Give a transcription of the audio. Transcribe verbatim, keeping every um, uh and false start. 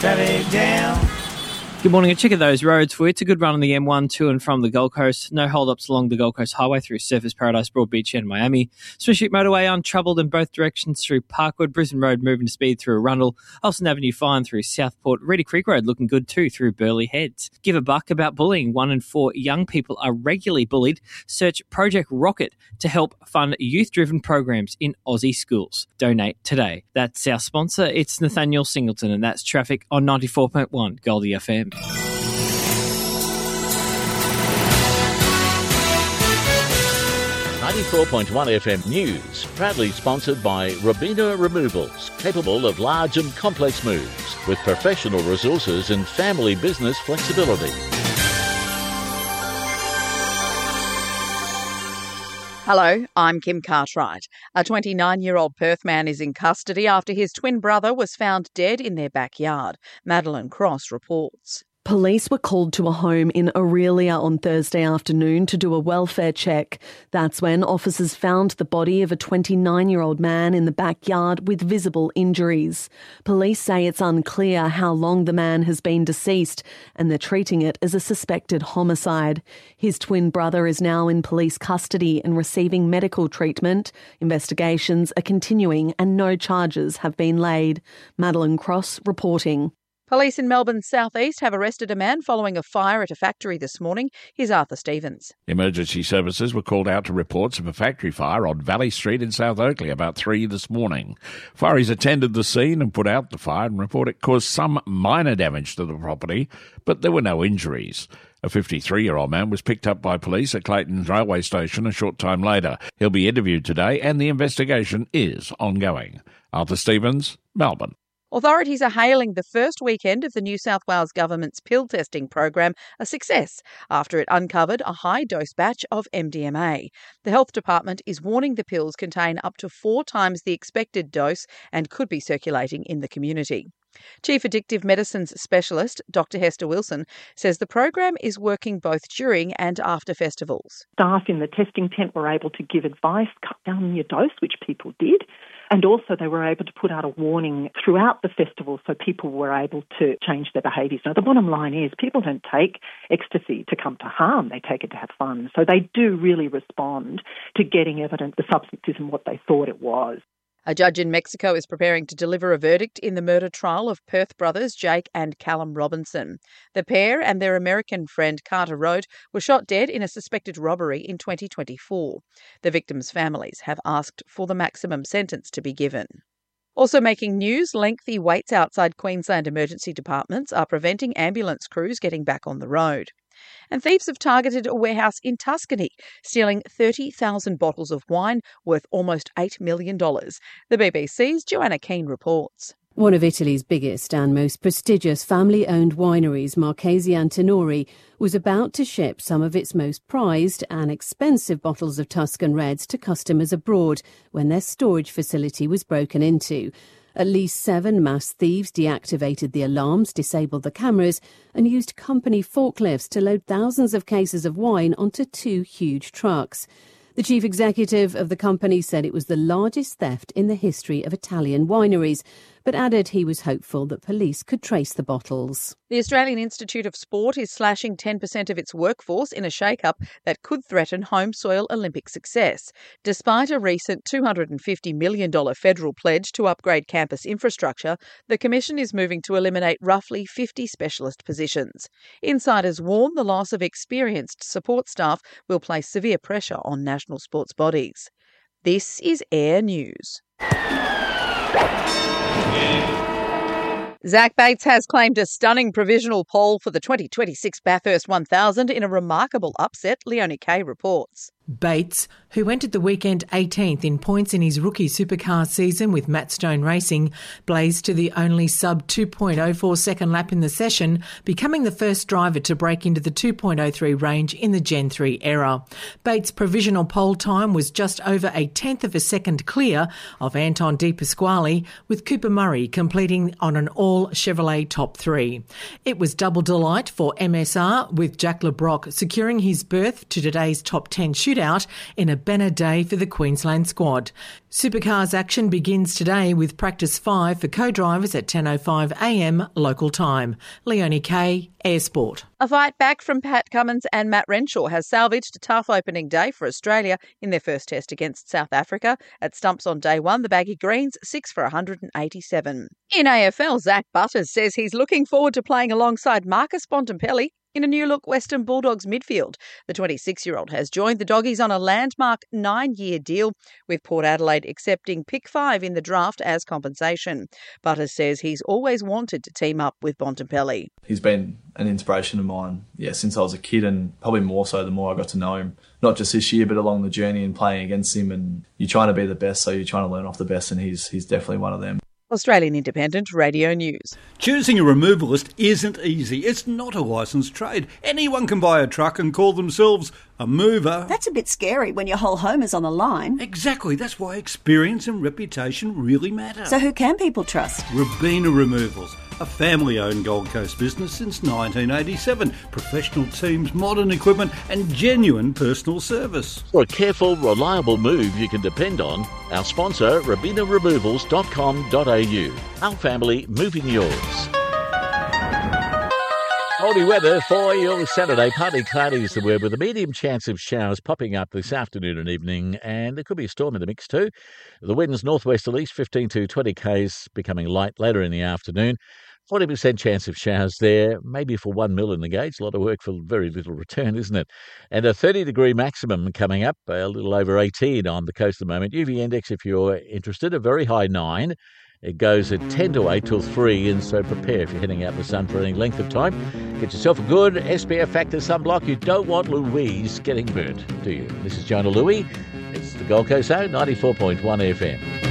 Traffic jam. Good morning. A check of those roads for you. It's a good run on the M one to and from the Gold Coast. No hold-ups along the Gold Coast Highway through Surfers Paradise, Broadbeach and Miami. Smith Street Motorway untroubled in both directions through Parkwood. Brisbane Road moving to speed through Arundel. Olsen Avenue fine through Southport. Reedy Creek Road looking good too through Burleigh Heads. Give a buck about bullying. One in four young people are regularly bullied. Search Project Rocket to help fund youth-driven programs in Aussie schools. Donate today. That's our sponsor. It's Nathaniel Singleton, and that's traffic on ninety-four point one Goldie F M. ninety-four point one F M News, proudly sponsored by Robina Removals, capable of large and complex moves, with professional resources and family business flexibility. Hello, I'm Kim Cartwright. A twenty-nine-year-old Perth man is in custody after his twin brother was found dead in their backyard. Madeline Cross reports. Police were called to a home in Aurelia on Thursday afternoon to do a welfare check. That's when officers found the body of a twenty-nine-year-old man in the backyard with visible injuries. Police say it's unclear how long the man has been deceased, and they're treating it as a suspected homicide. His twin brother is now in police custody and receiving medical treatment. Investigations are continuing and no charges have been laid. Madeline Cross reporting. Police in Melbourne's southeast have arrested a man following a fire at a factory this morning. Here's Arthur Stevens. Emergency services were called out to reports of a factory fire on Valley Street in South Oakley about three this morning. Fireys attended the scene and put out the fire and report it caused some minor damage to the property, but there were no injuries. A fifty-three-year-old man was picked up by police at Clayton railway station a short time later. He'll be interviewed today and the investigation is ongoing. Arthur Stevens, Melbourne. Authorities are hailing the first weekend of the New South Wales government's pill testing program a success after it uncovered a high-dose batch of M D M A. The Health Department is warning the pills contain up to four times the expected dose and could be circulating in the community. Chief Addictive Medicines Specialist Doctor Hester Wilson says the program is working both during and after festivals. Staff in the testing tent were able to give advice, cut down your dose, which people did. And also they were able to put out a warning throughout the festival so people were able to change their behaviours. Now, the bottom line is people don't take ecstasy to come to harm. They take it to have fun. So they do really respond to getting evidence the substance isn't what they thought it was. A judge in Mexico is preparing to deliver a verdict in the murder trial of Perth brothers Jake and Callum Robinson. The pair and their American friend Carter Road were shot dead in a suspected robbery in twenty twenty-four. The victims' families have asked for the maximum sentence to be given. Also making news, lengthy waits outside Queensland emergency departments are preventing ambulance crews getting back on the road. And thieves have targeted a warehouse in Tuscany, stealing thirty thousand bottles of wine worth almost eight million dollars. The B B C's Joanna Keane reports. One of Italy's biggest and most prestigious family-owned wineries, Marchesi Antinori, was about to ship some of its most prized and expensive bottles of Tuscan Reds to customers abroad when their storage facility was broken into. At least seven mass thieves deactivated the alarms, disabled the cameras and used company forklifts to load thousands of cases of wine onto two huge trucks. The chief executive of the company said it was the largest theft in the history of Italian wineries, but added he was hopeful that police could trace the bottles. The Australian Institute of Sport is slashing ten percent of its workforce in a shake-up that could threaten home soil Olympic success. Despite a recent two hundred fifty million dollars federal pledge to upgrade campus infrastructure, the Commission is moving to eliminate roughly fifty specialist positions. Insiders warn the loss of experienced support staff will place severe pressure on national sports bodies. This is Air News. Zach Bates has claimed a stunning provisional pole for the twenty twenty-six Bathurst one thousand in a remarkable upset, Leonie Kay reports. Bates, who entered the weekend eighteenth in points in his rookie supercar season with Matt Stone Racing, blazed to the only sub two point oh four second lap in the session, becoming the first driver to break into the two point oh three range in the Gen three era. Bates' provisional pole time was just over a tenth of a second clear of Anton De Pasquale, with Cooper Murray completing on an all-Chevrolet top three. It was double delight for M S R, with Jack Le Brocq securing his berth to today's top ten shooter shootout in a banner day for the Queensland squad. Supercars action begins today with practice five for co-drivers at ten oh five a m local time. Leonie Kay, Air Sport. A fight back from Pat Cummins and Matt Renshaw has salvaged a tough opening day for Australia in their first test against South Africa. At stumps on day one, the Baggy Greens six for one hundred eighty-seven. In A F L, Zach Butters says he's looking forward to playing alongside Marcus Bontempelli in a new-look Western Bulldogs midfield. The twenty-six-year-old has joined the Doggies on a landmark nine-year deal, with Port Adelaide accepting pick five in the draft as compensation. Butters says he's always wanted to team up with Bontempelli. He's been an inspiration of mine, yeah, since I was a kid, and probably more so the more I got to know him. Not just this year, but along the journey and playing against him. And you're trying to be the best, so you're trying to learn off the best, and he's he's definitely one of them. Australian Independent Radio News. Choosing a removalist isn't easy. It's not a licensed trade. Anyone can buy a truck and call themselves a mover. That's a bit scary when your whole home is on the line. Exactly. That's why experience and reputation really matter. So who can people trust? Robina Removals, a family-owned Gold Coast business since nineteen eighty-seven. Professional teams, modern equipment and genuine personal service. For a careful, reliable move you can depend on, our sponsor, robina removals dot com dot a u. Our family moving yours. Cloudy weather for your Saturday. Partly cloudy is the word, with a medium chance of showers popping up this afternoon and evening, and there could be a storm in the mix too. The wind's northwesterlies, fifteen to twenty k's, becoming light later in the afternoon. forty percent chance of showers there, maybe for one mil in the gauge. A lot of work for very little return, isn't it? And a thirty degree maximum coming up, a little over eighteen on the coast at the moment. U V index, if you're interested, a very high nine. It goes at ten to eight till three, and so prepare if you're heading out in the sun for any length of time. Get yourself a good S P F factor sunblock. You don't want Louise getting burnt, do you? This is Jonah Louie. It's the Gold Coast Zone, ninety-four point one F M.